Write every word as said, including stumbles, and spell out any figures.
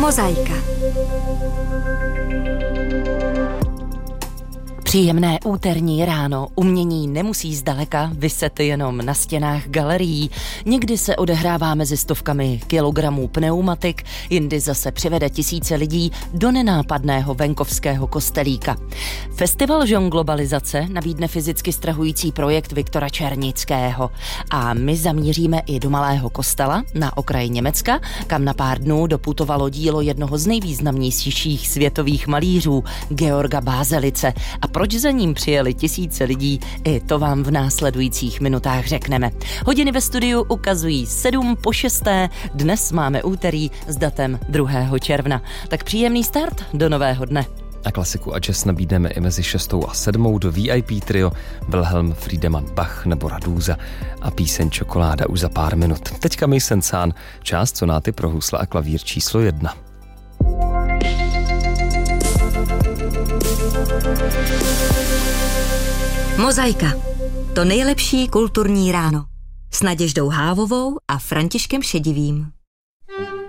Mozaika. Příjemné úterní ráno. Umění nemusí zdaleka viset jenom na stěnách galerií. Někdy se odehrává mezi stovkami kilogramů pneumatik, jindy zase přivede tisíce lidí do nenápadného venkovského kostelíka. Festival žonglobalizace nabídne fyzicky strahující projekt Viktora Černického. A my zamíříme i do malého kostela na okraji Německa, kam na pár dnů doputovalo dílo jednoho z nejvýznamnějších světových malířů, Georga Bázelice. A proč za ním přijeli tisíce lidí, i to vám v následujících minutách řekneme. Hodiny ve studiu ukazují sedm po šesté, dnes máme úterý s datem druhého června. Tak příjemný start do nového dne. A klasiku a jazz nabídneme i mezi šestou a sedmou do V I P trio Wilhelm Friedemann Bach nebo Raduza a píseň Čokoláda už za pár minut. Teďka Mason Zahn, část sonáty pro husle a klavír číslo jedna. Mozaika. To nejlepší kulturní ráno. S Naděždou Hávovou a Františkem Šedivým.